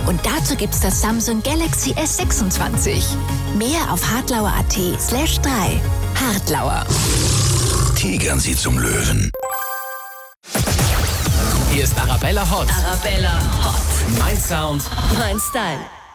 Und dazu gibt's das Samsung Galaxy S26. Mehr auf hartlauer.at/3. Hartlauer. Tigern Sie zum Löwen. Hier ist Arabella Hot. Arabella Hot. Mein Sound. Mein Style.